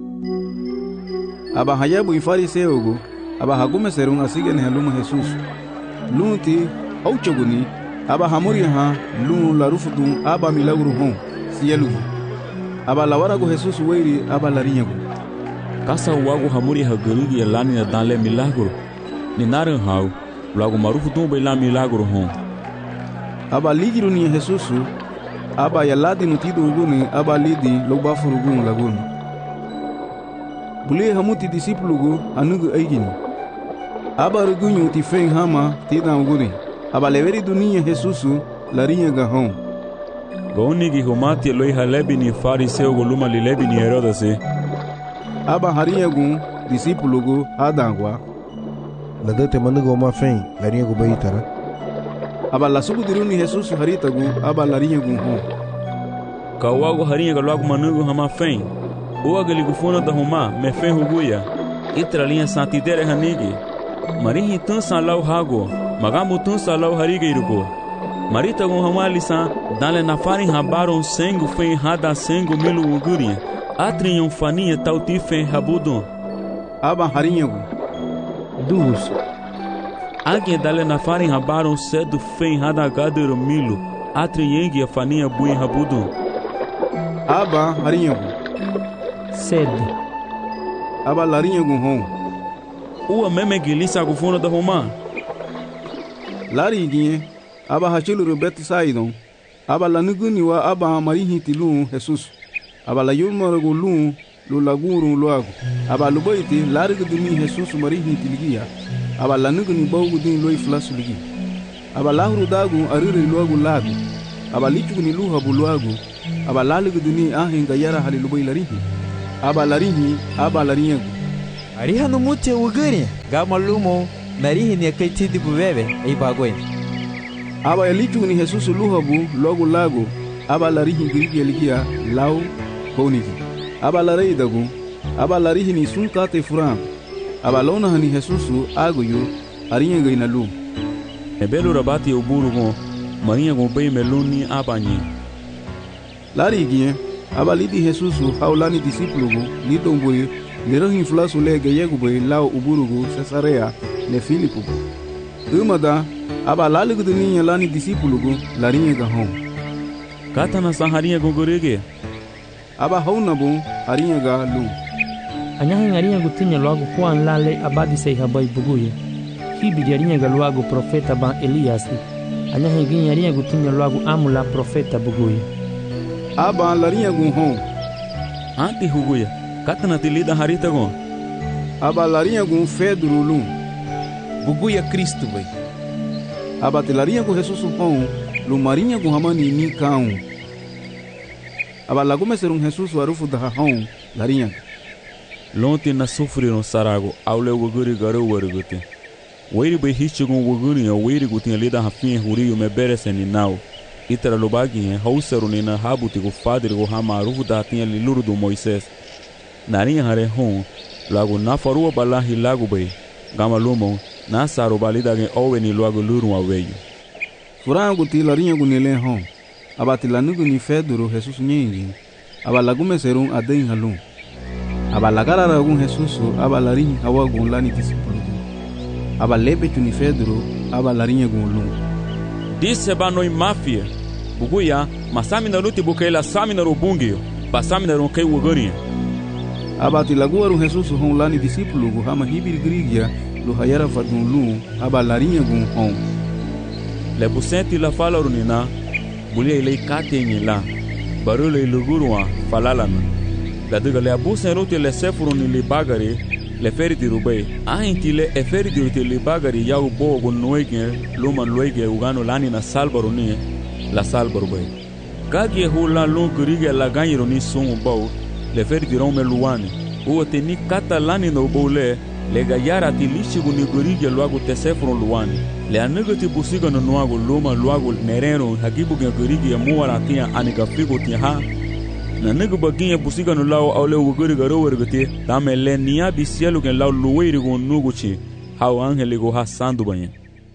Aba hayabu ifariseugu. Aba hagume serun asige ne haluma Jesus. Lunti auchoguni. Aba hamuri ha lun la rufudu aba milagru hon sielugu. Aba lawaragu Jesus weiri aba larinyagu. Kasa wagu hamuri ha gerigi ya lani na danle milagru. Ni narin hau lagu marufudu bela milagru hon. Aba ligiru ni Jesusu. Aba yaladi nutido uguni aba lidi lobafurugun laguni. Bule hamuti disiplugu anugu aigini. Aba rugunyu ti feng hama tida uguni. Aba leveri dunia Jesusu larinha gahon. Gauni gi humati loi halebi ni fariseu guluma lilebi ni Herodase. Aba harinha gun disiplugu adangwa. Ladate manugo ma feng larinha gu baitara. Aba lasugu diruni Jesusu haritagu aba larinha gun hon. Kawagu harinha galuagu manugo hama feng. Uwa galigufuna da huma me feng huguya. Itra linha santidere hanigi. Marihi tun san lau hago. Magamu tun san lau hariga irugo. Marita gun hama lisan danle nafari habaron sengu feng hada sengu milu ugurinha. Atri yon faninha tauti feng habudon. Aba harinha gun. Dus. Alguém dali na farin habaron cedo fem hada gadero milo. Atri yengi a faninha buin habudon. Aba harinha gun. Cedo. Aba larinha gun hon. Ua meme gilisa gufuna da Roma. Lari ginhe. Aba hachilu rubeti saidon. Aba lanuguni wa aba marihi tilun Jesus. Aba la yulmara gulun lu laguru luagu. Aba lubaiti lari guduni Jesus marihi tiligia. Aba lanuguni baugu din loi flasu ligi. Aba lahuru dagu arire luagu lagu. aba lichu ni luha buluagu aba lalugu duni ahenga yara hali lubai larihi aba larihi aba larinyagu ariha no mute uguri gama lumo narihi ni kaitidi bubebe ei bagoi aba lichu ni Jesus luha bu logo lago aba larihi grigi eligia lau konigi aba larei dagu aba larihi ni sunkate furam aba lona hani Jesus aguyu arinyaga inalu ebelu rabati uburugo marinha com bem meluni abanhi. Lariguinha, abalidi Jesus, haulani discípulo, lidomboy, lirahin flasu le gayegubay, lao uburugu, Cesarea, le Filipo. Umada, abalaligo de ninha lani discípulo, larinha gahom. Katana saharinha gogorege. Abahonabo, harinha galu. Anyahin arinha gutinha logo Juan lale abadi sei rabai buguya. Hibi arinha galuago profeta ban Elias. Anyahin gin arinha gutinha logo amula profeta buguya. Aba larinha gun Anti huguya. Katana tilida harita gon. Aba larinha gun Pedro lum. Buguya Cristo bai. Aba telarinha gun Jesus hom. Lumarinha gun hamani ni kaun. Aba lagume ser um Jesus warufu da hom larinha. Lonte na sofreram sarago aule wuguri garu waruguti. Weiri bai hichigun wuguri ya weiri gutin lida hafin huriyo me bereseni nau. Itara lubagi hausaru nina habuti go fadri go hamarufu da tinha liluru do Moisés. Narinha hare hon lago na farua balahi lago bai. Gama lumo na saru balida gen oweni lago luru aweyo. Furango ti larinha gunile hon. Aba tilanugu ni Pedro Jesus nyingi. Aba lagume serum adein halum. Aba lagara ragun Jesus aba larinha hawa gun lani discípulo. Aba lepe tuni Pedro aba larinha gun lum. Disse banoi mafia. Buguya masami na luti bukaila sami na rubungio. Basami na ronkai wuguri. Aba tilaguaru Jesus hon lani discípulo gu hama hibir grigia lo hayara fadun lum aba larinha gun hon. Le busenti la fala runina. Bulia ilei katengi la. Barule ilugurua falalana. La diga le abusen rote le sefuruni li bagari le feriti rubai. Ahinti le e feriti rote li bagari yau bo gun noige luman loige ugano lani na salbaruni la salbarubai. Gagi hula lun kurige la ganyironi sungu bau le feriti rome luani. Uo te ni kata lani no boule le gayara ti lishigu ni kurige luagu te sefurun luani. Le anugu ti busiga no nuagu luma luagu nereno hagibu gen kurige ya muara tia anika figo tia ha. Na negu baginha busiga no lau au leu guri garo wergate tame le nia bisielu gen lau luweiri gon nuguchi hau angeli go hasando banha.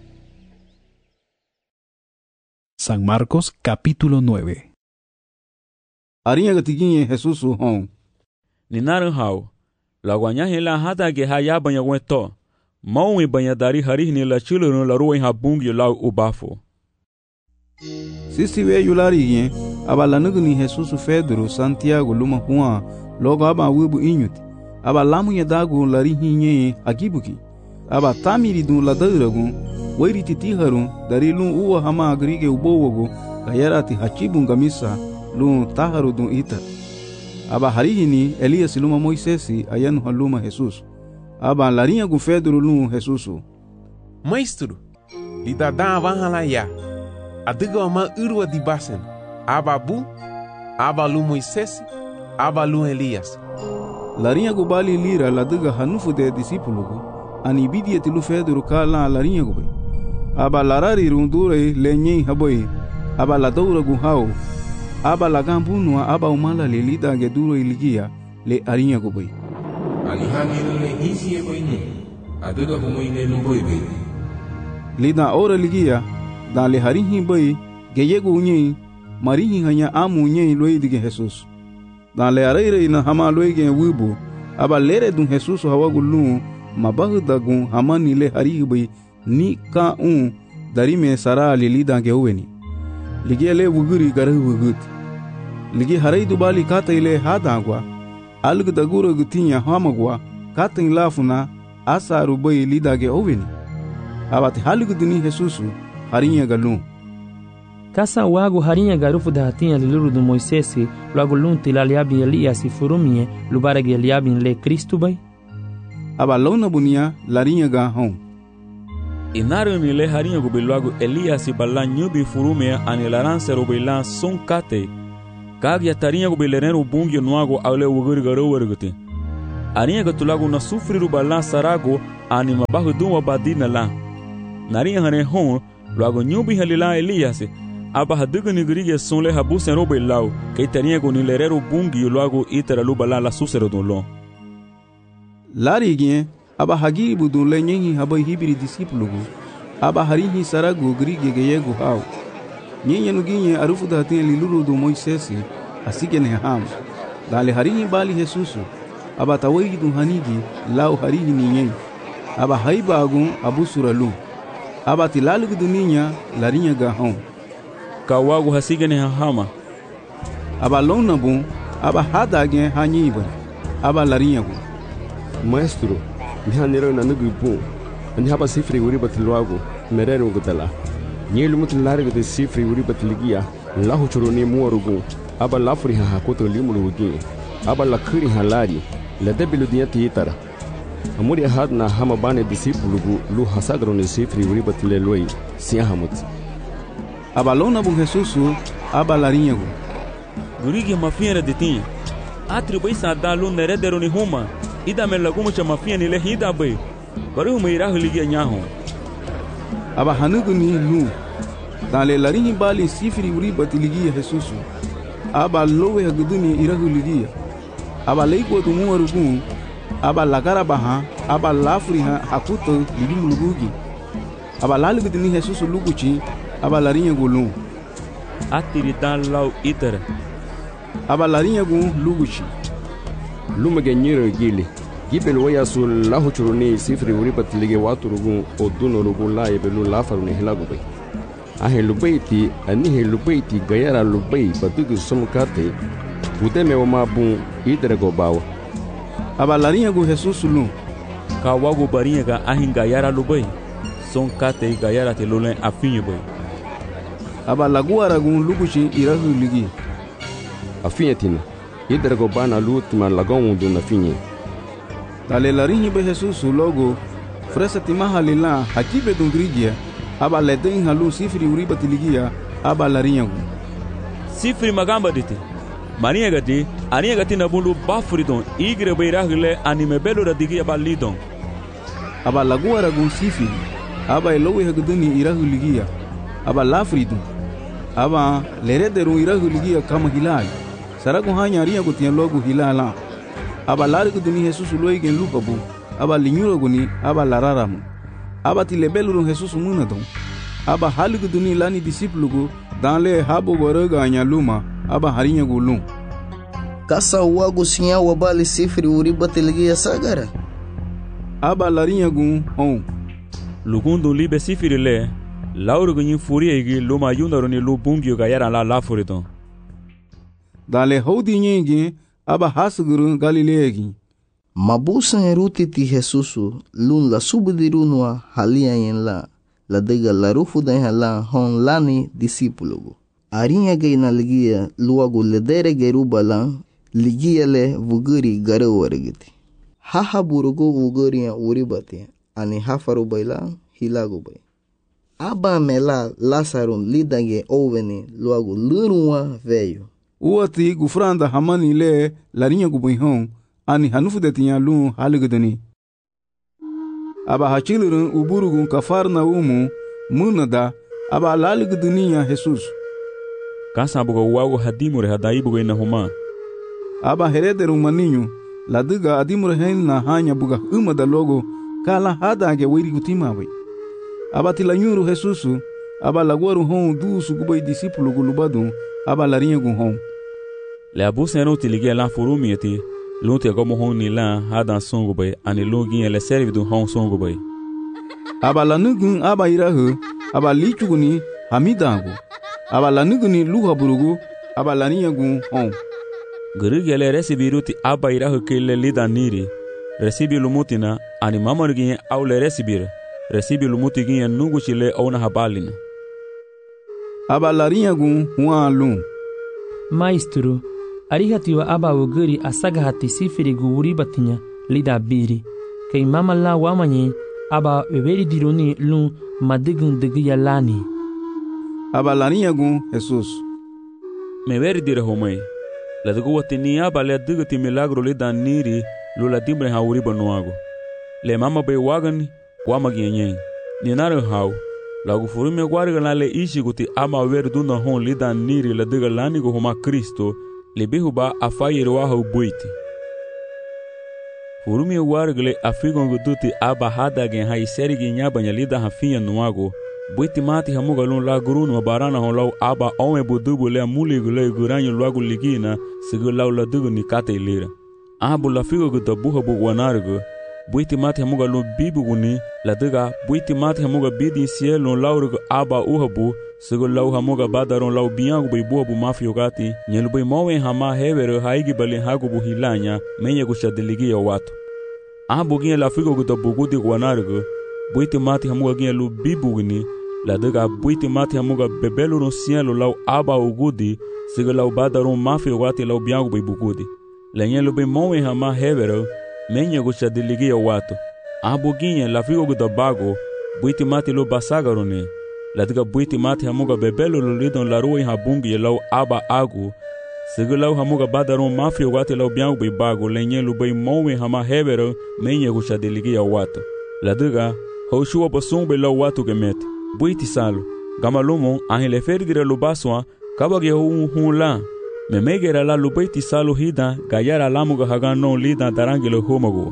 San Marcos capítulo nueve. Arinha gatiguinha Jesus hon. Ninaran hau la guanya hela hata ge haya banha gweto maui banha dari hari ni la chulo no la ruin habungi lau ubafo. Sisi we yulari aba lanugu ni Jesus Pedro Santiago luma Juan logo aba wibu inyuti aba lamu ya dagu lari hinye agibuki aba tamiri dun la dairagu wairi titiharu dari lun uwa hama agrige ubowogo kayarati hachibun gamisa lun taharu dun ita aba harihini Elias luma Moisesi ayanu haluma Jesus aba larinha gu Pedro lun Jesus. Maestro lida da vanhala ya adiga ama urwa di basen ababu abalu Moisés abalu Elias. Larinha gu bali lira ladiga hanufu de discípulo gu anibidi tilu Pedro kala larinha gu bai aba larari rundure lenye haboy aba la doura gu hau aba la gambunwa aba umala le lida ge duro iligia le arinha gu bai alihani le hisi e boine adiga humoine lu boy bai lida ora ligia dan le harinhi bai geyego unye marihi hanya amu unye loidige Jesus dan le areire na hama loige wibu aba lere dun Jesus hawagulu mabahda gun hamani le harihi bai ni ka un darime sara le lida ge uweni lige le wuguri garahu wugut lige harai dubali kata ile hadagwa alg daguro gutinya hamagwa katin lafuna asaru bai lida ge uweni abati halgu duni Jesus harinha galum. Kasa wago harinha garufu da hatinha liluru do Moisés logo lunti laliabin Elias e furumie lubarag Eliabin le Cristo bai. Aba lona bunia larinha ga hon. Inaru ni le harinha go beluago Elias balla nyubi furume ani laranse robela son kate. Kag ya tarinha go belereno bungyo nuago aule wuguri garo wergute. Arinha go tulago na sufriru balla sarago ani mabahu duma badina la. Narinha hane hon luago nyubi halila Elias aba hadugo ni grige sonle habusen robelau que tarinha go ni lerero bungyo luago itera lubala la susero don Larigien aba hagi budun lenyi haba hibiri disciplugo aba harihi sarago grige geyego hau nyenye nuginye arufu da tin liluru do Moisés asige ne ham dale harihi bali Jesusu aba tawayi dun hanigi lau harihi ninye aba haiba agun abu suralu aba tilalu dunia larinya ga hom kawago hasige ne hama aba lona bun aba hadage hanyiba aba larinya go Maestro, mihanero na nugu bun. Ani haba sifri uri batiluago, merero gudala. Nyelu mutilare de sifri uri batiligia, lahu churoni muarugu. Aba lafuri ha hakoto limulugi. Aba lakuri halari, la debilu diati itara. Amuri ahad na hama bane disipulugu lu hasagro ne sifri uri batileloi, siahamut. Aba lona bun Jesusu, aba larinha go. Gurigi mafiera de tinha. Atribuí sadalu neredero ni huma. Ida me lagumo chama fia ni le hida bay. Baru me ira huligia nyaho. Aba hanugu ni lu. Dale larinhi bali sifri uri batiligia Jesusu. Aba lowe haguduni ira huligia. Aba leiko tu muarugu. Aba lagara baha. Aba lafuri ha hakuto libimu lugugi. Aba lalugu ni Jesusu luguchi. Aba larinha gulu. Atiri dan lau itere. Aba larinha gu luguchi. Luma genyero gili. Gibel waya sul lahu churuni sifri uri batilige watu rugu oduno rugu la ebelu lafaru ne hilagu bay. Ahe lubaiti anihe lubaiti gayara lubai batugu somukate. Udeme wama bun idere go bawa. Aba larinha gu Jesus lu. Kawago barinha ga ahin gayara lubai. Son kate gayara te lulen afinye bay. Aba laguara gu luguchi irahu ligi. Afinye tina. Idere go bana lutma lagon do na finye. Dale larinhi be Jesus logo fresa timaha lila hakibe dungrigia aba leden halu sifri uri batiligia aba larinha gu. Sifri magamba dite. Marinha gati arinha gati na bulu bafridon igre beiragile anime belo radigia balidon. Aba laguara gu sifri aba elowe haguduni irahu ligia aba lafridon aba lerederu irahu ligia kama hilali. Saragu hanya arinha gu tian logo hilala. Aba larigu duni Jesus loigen lupabu. Aba linyuro guni aba lararamu. Aba tilebelu Jesus munadon. Aba haligu duni lani disiplugu danle habo goraga anya luma aba harinha gu lum. Kasa wagu sinya wabali sifri uri batiligia sagara. Aba larinha gu on. Lugundo libe sifri le lauru gu furia igi luma yundaro ni lubungyo gayara la lafuridon. Dale hodi nyingi aba hasuguru Galileegi. Mabusan erutiti Jesusu lun la subudirunwa halia yen la la dega la rufu den la hon lani disipulugu. Arinha gaina ligia luagu ledere geruba la ligia le vuguri garo warigiti. Haha burugu vuguri ya uribati ani hafaru baila hilagu bay. Aba mela Lazarun lidage oveni luagu lurunwa veio. Uati gufranda hamani le larinha gu buihon ani hanufu de tinya lu haligudani. Aba hachilurun uburugun kafarna umu munada aba laliguduniya Jesus. Kasa bugo wago hadimure hadai bugo ina huma. Aba herederu maninyu ladiga adimure hen na hanya buga umada logo kala hadage wiri gutima bai. Aba tilanyuru Jesusu aba laguaru hon dusu gubai disipulu gulubadu aba larinha gu hon. Le abusen ero tiligia la furumi eti lunte como hon ni la hadan songo bay ani login le serve du hon songo bay. Aba lanugun aba irahu aba lichuguni hamidangu aba lanuguni luha burugu aba larinha gu hon. Gurigele resibiruti aba irahu kele lidaniri resibi lumutina ani mamargin au le resibire resibi lumuti gin nugu chile ona habalina. Aba larinha gu huan lum. Maestro, arihatiwa aba wuguri asagahati sifiri gu uri batinya lida biri. Kei mama la wamanye aba weweri dironi lun madigun digi ya lani. Aba laniya gun Jesus. Me veri dire homai. La dugu watini aba le dugu ti milagro le dan niri lo la timbre ha uri banuago. Le mama be wagan wama gienyen. Ni naru hau. La gu furu me guarga na le ishi guti ama ver duna hon le dan niri la dugu lani go homa Kristo le bihu ba afayir wa hau buiti. Furu me guarga le afigon guduti aba hada gen hai seri gi nyaba nyalida hafiya nuago. Buiti mati hamuga lun la guru no barana hon lau aba ome budubu le muli gule guranyo luagu ligina sigu lau la dugu ni kate ilira. Ahabu la figo guta buha bu wanargo. Buiti mati hamuga lun bibu guni la duga buiti mati hamuga bidi siye lun laurigo aba uhabu sigu lau hamuga badaron lau biyangu bai buha bu mafio gati nyelu bai mawe hama hevero haigi bali hagu bu hilanya menye gushadiligi ya watu. Ahabu gine la figo guta bugudi wanargo. Buiti mati hamuga gine lu bibu guni la duga buiti mati hamuga bebelu no cielo lau aba ugudi siga lau badaron mafio gati lau biangu bai bugudi la nyelo bai mawe hama hevero menye gucha diligi ya watu. Ahabu ginye la figo guda bago buiti mati lo basagarone la duga buiti mati hamuga bebelu lo lidon la ruwa habungi lau aba agu siga lau hamuga badaron mafio gati lau biangu bai bago la nyelo bai mawe hama hevero menye gucha diligi ya watu. La duga hoshua basung bai lau watu gemeti buiti salo gamalumo ahile ferdire lubaswa kabage hu hu la memegera la lubaiti salo hida gayara lamuga hagano lida darangelo homago.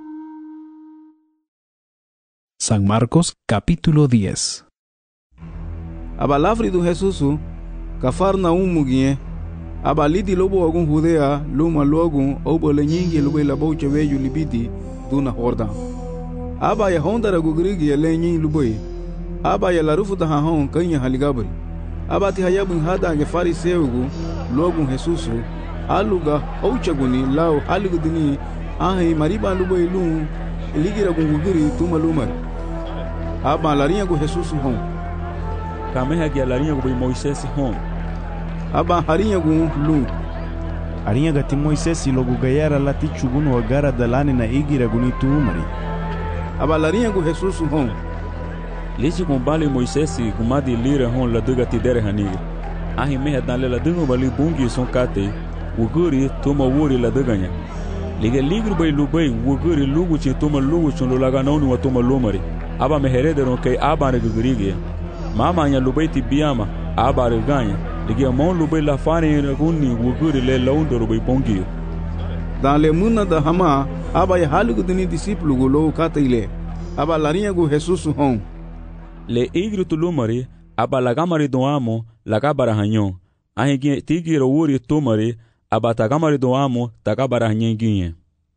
San Marcos capítulo diez. Abalafri du Jesusu Cafarnaum mugie abalidi lobo agun Judea luma logun obole nyingi lobe la boche veju libidi duna horda aba ya hondara gugrigi lenyi luboy aba ya larufu da hahon kanya haligabri aba ti hayabun hada ge fariseugu logun Jesusu aluga ouchaguni lao alugudini ahi mariba luboy lu eligira gungugiri tumalumar aba larinha go Jesusu hon kameha ge larinha go Moisés hon aba harinha go lu harinha gati Moisés logo gayara lati chugunu agara dalani na igira guni tumari aba larinha go Jesusu hon Lisi kumbali Moisés kumadi lira hon la duga tidere hanigi. Ahi meha dan la duga bali bungi son kate. Wuguri toma wuri la duganya. Liga ligru bay lubai wuguri lugu chi toma lugu chun laga nauni wa toma lumari. Aba meherede ron kay aba ne gugurige. Mama nya lubai ti biyama aba reganya. Liga mon lubai la fani raguni wuguri le laundo lubai bungi. Dan le muna da hama aba ya halugu dini disiplu go lo kate ile. Aba larinha go Jesusu hon. Le igru tulumari aba lagamari do amo lagabara hanyon ahingi tigiro wuri tumari aba tagamari do amo tagabara hanyenginye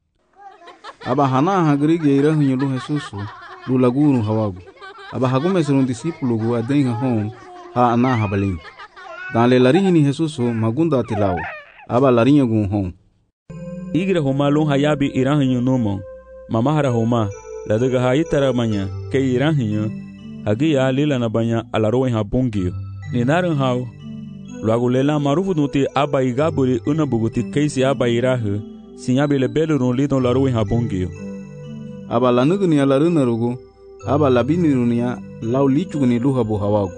aba hana hagrige ira hunyulu Jesusu lu laguru hawagu aba hagume serun disipulu go adenga hon ha ana habalim dan le larini Jesusu magunda tilao aba larinha gun hon igre homalon hayabi irahinyo nomo mamahara homa la daga hayitara manya ke irahinyo Agi ya lila na banya alaroen ha bongio. Ni narin hao. Luago lela marufu nuti aba igaburi una buguti keisi aba irahu. Sinyabi le belu ron lidon laroen ha bongio. Aba lanuguni alaruna rugu. Aba labini runia lau lichuguni luha bu hawagu.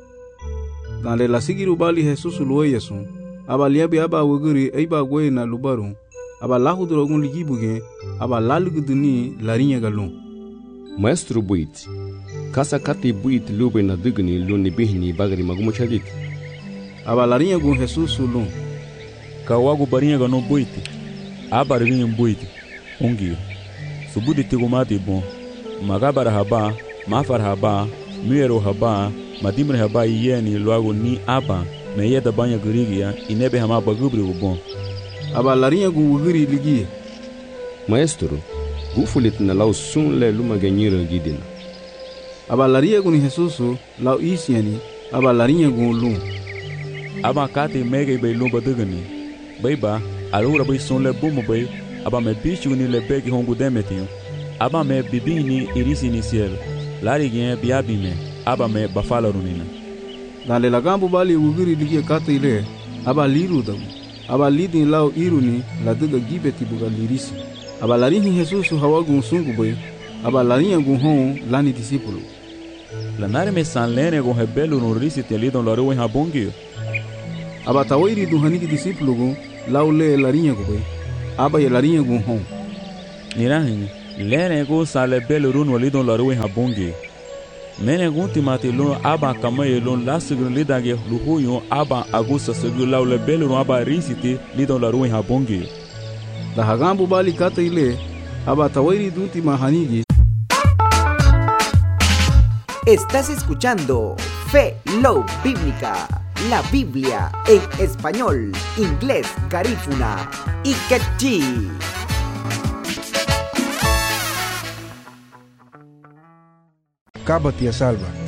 Dan le lasigiru bali Jesusu luwe yesu. Aba liabi aba wuguri eiba gwe na lubaru. Aba lahudrogun ligibuge. Aba laluguduni larinha galun. Maestro buit. Kasa kati buit lube na dugni luni bihni bagari magumo chalit. Aba larinha gun Jesusu lun. Kawagu barinha gano buit. Aba rinha buit. Ungio. Subudi tigumati bon. Magabara haba, mafar haba, muero haba, madimre haba yeni luago ni aba. Meyeda banya gurigia inebe hama bagubri bon. Aba larinha gun wuguri ligie. Maestro, gufulit na lau sun le luma ganyira gidina. Aba larinha gun Jesusu lau isiani aba larinha gun lun. Aba kati mege be lumba dugani. Beiba alura be sun le bumo be aba me bichu ni le begi hongu demetio. Aba me bibini irisi ni cielo. Lari gen biabi me aba me bafala runina. Dale la gambo bali wuguri ligie kata ile aba liru damu. Aba lidin lau iruni la duga gibeti buga lirisi. Aba larinha Jesusu hawagun sungu be aba larinha gun hon lani discípulo. La nare me san lene gun hebelu no risi te lidon la ruin habongi. Aba tawairi du haniki discípulo gun laule larinha gun. Aba ya larinha gun hon. Nirahin, lene gun sale belu run walidon la ruin habongi. Mene gun timati lun aba kamaye lun lasigun lidage luhuyon aba agusa segu laule belu run aba risi te lidon la ruin habongi. La hagambu bali kata ile aba tawairi du tima hanigi. Estás escuchando Fe Love Bíblica, la Biblia en español, inglés, garífuna y quechí. Cábate a salva.